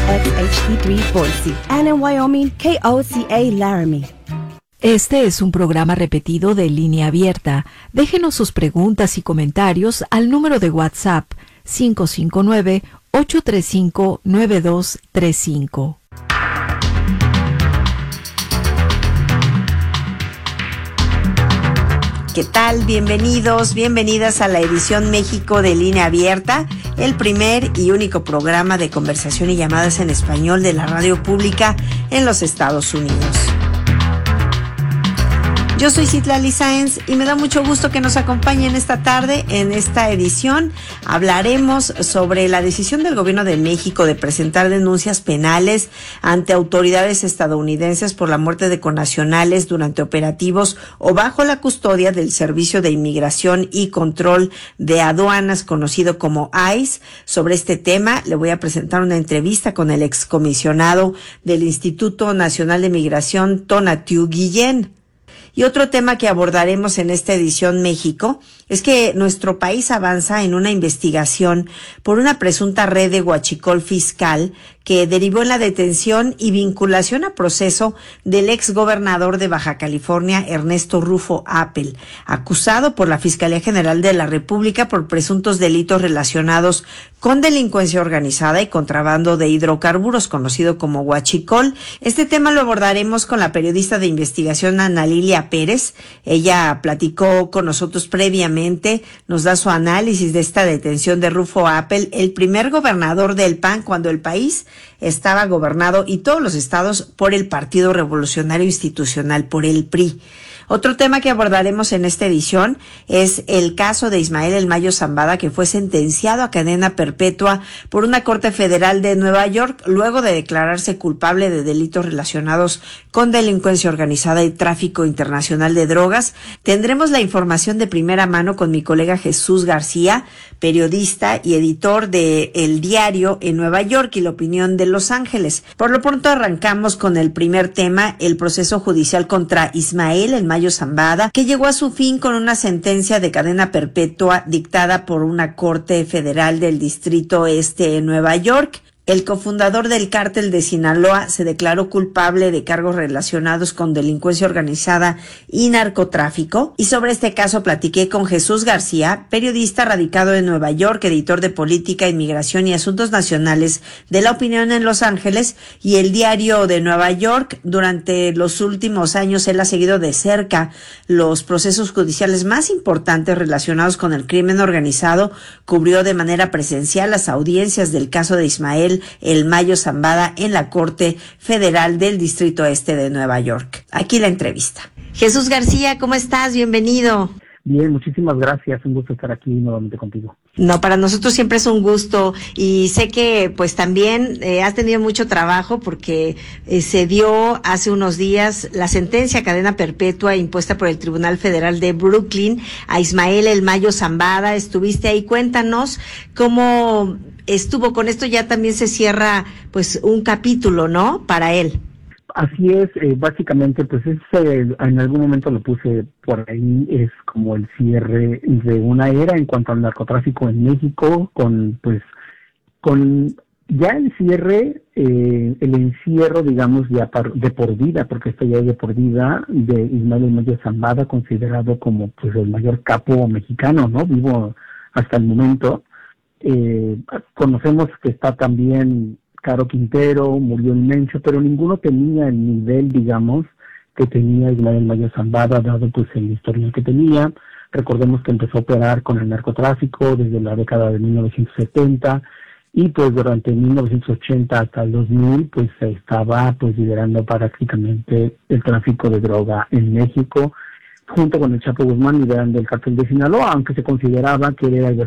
WXHT3 Boise, and in Wyoming, KOCA Laramie. Este es un programa repetido de Línea Abierta. Déjenos sus preguntas y comentarios al número de WhatsApp 559-835-9235. ¿Qué tal? Bienvenidos, bienvenidas a la edición México de Línea Abierta, el primer y único programa de conversación y llamadas en español de la radio pública en los Estados Unidos. Yo soy Citlali Sáenz y me da mucho gusto que nos acompañen esta tarde. En esta edición hablaremos sobre la decisión del Gobierno de México de presentar denuncias penales ante autoridades estadounidenses por la muerte de connacionales durante operativos o bajo la custodia del Servicio de Inmigración y Control de Aduanas, conocido como ICE. Sobre este tema le voy a presentar una entrevista con el excomisionado del Instituto Nacional de Migración, Tonatiuh Guillén. Y otro tema que abordaremos en esta edición México es que nuestro país avanza en una investigación por una presunta red de huachicol fiscal que derivó en la detención y vinculación a proceso del exgobernador de Baja California, Ernesto Rufo Appel, acusado por la Fiscalía General de la República por presuntos delitos relacionados con delincuencia organizada y contrabando de hidrocarburos, conocido como huachicol. Este tema lo abordaremos con la periodista de investigación Ana Lilia Pérez. Ella platicó con nosotros previamente, nos da su análisis de esta detención de Rufo Appel, el primer gobernador del PAN cuando el país estaba gobernado y todos los estados por el Partido Revolucionario Institucional, por el PRI. Otro tema que abordaremos en esta edición es el caso de Ismael El Mayo Zambada, que fue sentenciado a cadena perpetua por una corte federal de Nueva York luego de declararse culpable de delitos relacionados con delincuencia organizada y tráfico internacional de drogas. Tendremos la información de primera mano con mi colega Jesús García, periodista y editor de El Diario en Nueva York y La Opinión de Los Ángeles. Por lo pronto arrancamos con el primer tema, el proceso judicial contra Ismael El Mayo Zambada, que llegó a su fin con una sentencia de cadena perpetua dictada por una corte federal del Distrito Este en Nueva York. El cofundador del cártel de Sinaloa se declaró culpable de cargos relacionados con delincuencia organizada y narcotráfico. Y sobre este caso platiqué con Jesús García, periodista radicado en Nueva York, editor de política, inmigración y asuntos nacionales de La Opinión en Los Ángeles y El Diario de Nueva York. Durante los últimos años él ha seguido de cerca los procesos judiciales más importantes relacionados con el crimen organizado. Cubrió de manera presencial las audiencias del caso de Ismael El Mayo Zambada en la Corte Federal del Distrito Este de Nueva York. Aquí la entrevista. Jesús García, ¿cómo estás? Bienvenido. Bien, muchísimas gracias. Un gusto estar aquí nuevamente contigo. No, para nosotros siempre es un gusto y sé que pues también has tenido mucho trabajo porque se dio hace unos días la sentencia a cadena perpetua impuesta por el Tribunal Federal de Brooklyn a Ismael El Mayo Zambada. Estuviste ahí, cuéntanos cómo estuvo. Con esto ya también se cierra pues un capítulo, ¿no?, para él. Así es, básicamente pues en algún momento lo puse por ahí, es como el cierre de una era en cuanto al narcotráfico en México, con ya el cierre, el encierro, digamos, ya de por vida, porque esto ya es de por vida, de Ismael El Mayo Zambada, considerado como pues el mayor capo mexicano, ¿no?, vivo hasta el momento. Conocemos que está también Caro Quintero, murió en Mencho, pero ninguno tenía el nivel, digamos, que tenía Ismael Mayo Zambada, dado pues el historial que tenía. Recordemos que empezó a operar con el narcotráfico desde la década de 1970 y pues durante 1980 hasta el 2000 pues estaba pues liderando prácticamente el tráfico de droga en México, junto con el Chapo Guzmán liderando el cártel de Sinaloa, aunque se consideraba que era el